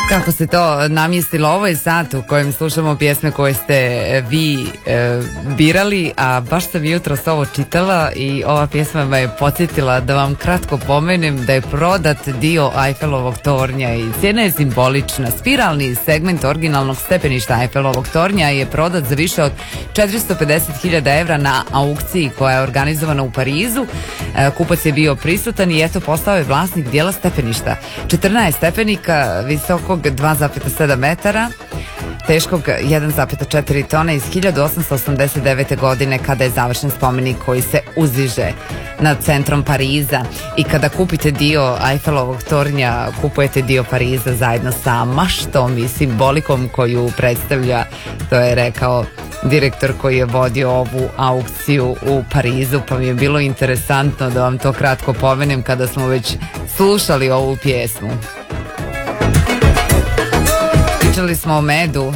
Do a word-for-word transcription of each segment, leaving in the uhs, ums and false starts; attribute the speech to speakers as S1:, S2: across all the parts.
S1: Kako se to namjestilo, ovo je sat u kojem slušamo pjesme koje ste vi e, birali, a baš sam jutros ovo čitala i ova pjesma me je podsjetila da vam kratko pomenem da je prodat dio Eiffelovog tornja i cijena je simbolična. Spiralni segment originalnog stepeništa Eiffelovog tornja je prodat za više od četiristo pedeset hiljada evra na aukciji koja je organizovana u Parizu. E, kupac je bio prisutan i eto postao je vlasnik dijela stepeništa. četrnaest stepenika visokog dva zarez sedam metara, teškog jedan zarez četiri tone iz hiljadu osamsto osamdeset devete. godine kada je završen spomenik koji se uziže nad centrom Pariza. I kada kupite dio Eiffelovog tornja, kupujete dio Pariza zajedno sa maštom i simbolikom koju predstavlja, to je rekao direktor koji je vodio ovu aukciju u Parizu, pa mi je bilo interesantno da vam to kratko pomenem kada smo već slušali ovu pjesmu. Pričali smo o medu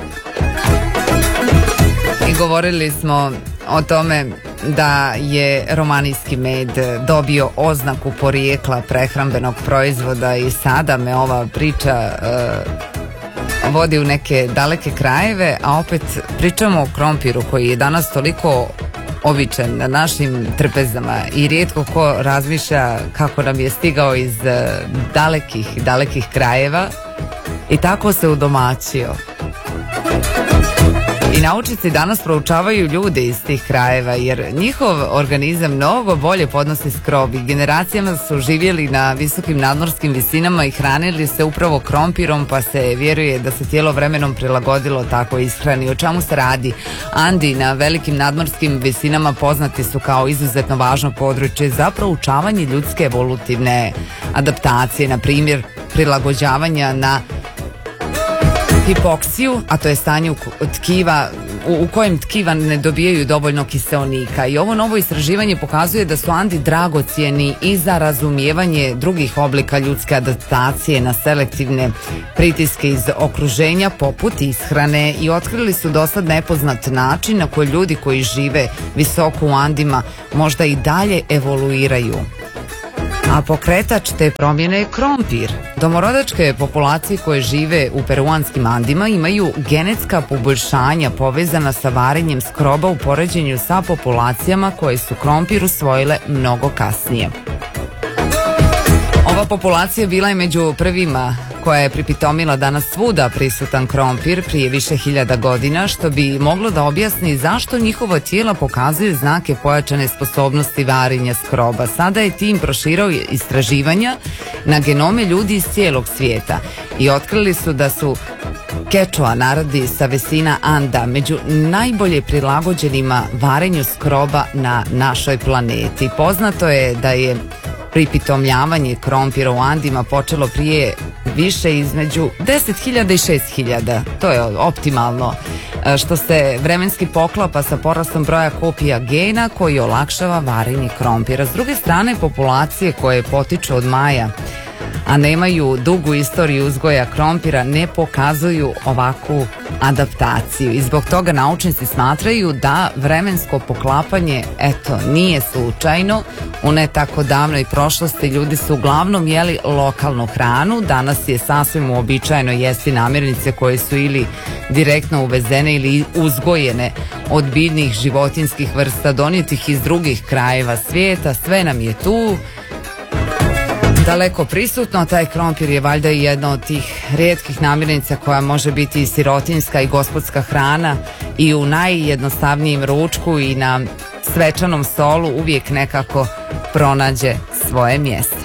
S1: i govorili smo o tome da je romanijski med dobio oznaku porijekla prehrambenog proizvoda i sada me ova priča uh, vodi u neke daleke krajeve, a opet pričamo o krompiru koji je danas toliko običan na našim trpezama i rijetko ko razmišlja kako nam je stigao iz uh, dalekih, dalekih krajeva i tako se udomaćio. I naučnici danas proučavaju ljude iz tih krajeva jer njihov organizam mnogo bolje podnosi skrob i generacijama su živjeli na visokim nadmorskim visinama i hranili se upravo krompirom, pa se vjeruje da se tijelo vremenom prilagodilo tako ishrani. O čemu se radi? Andi na velikim nadmorskim visinama poznati su kao izuzetno važno područje za proučavanje ljudske evolutivne adaptacije, na primjer prilagođavanja na hipoksiju, a to je stanje u tkiva u, u kojem tkiva ne dobijaju dovoljno kiseonika. I ovo novo istraživanje pokazuje da su Andi dragocjeni i za razumijevanje drugih oblika ljudske adaptacije na selektivne pritiske iz okruženja poput ishrane i otkrili su dosad nepoznat način na koji ljudi koji žive visoko u Andima možda i dalje evoluiraju. A pokretač te promjene je krompir. Domorodačke populacije koje žive u peruanskim Andima imaju genetska poboljšanja povezana sa varenjem skroba u poređenju sa populacijama koje su krompir usvojile mnogo kasnije. Ova populacija bila je među prvima koja je pripitomila danas svuda prisutan krompir prije više hiljada godina, što bi moglo da objasni zašto njihova tijela pokazuju znake pojačane sposobnosti varenja skroba. Sada je tim proširao istraživanja na genome ljudi iz cijelog svijeta i otkrili su da su Kečua narodi sa visina Anda među najbolje prilagođenima varenju skroba na našoj planeti. Poznato je da je pripitomljavanje krompira u Andima počelo prije više između deset hiljada i šest hiljada. To je optimalno, što se vremenski poklapa sa porastom broja kopija gena koji olakšava varenje krompira. S druge strane, populacije koje potiču od Maja, a nemaju dugu istoriju uzgoja krompira, ne pokazuju ovakvu adaptaciju i zbog toga naučnici smatraju da vremensko poklapanje eto nije slučajno. U ne tako davnoj prošlosti ljudi su uglavnom jeli lokalnu hranu, danas je sasvim uobičajeno jesti namirnice koje su ili direktno uvezene ili uzgojene od biljnih životinskih vrsta donijetih iz drugih krajeva svijeta. Sve nam je tu daleko prisutno. Taj krompir je valjda i jedna od tih rijetkih namirnica koja može biti i sirotinjska i gospodska hrana i u najjednostavnijem ručku i na svečanom stolu uvijek nekako pronađe svoje mjesto.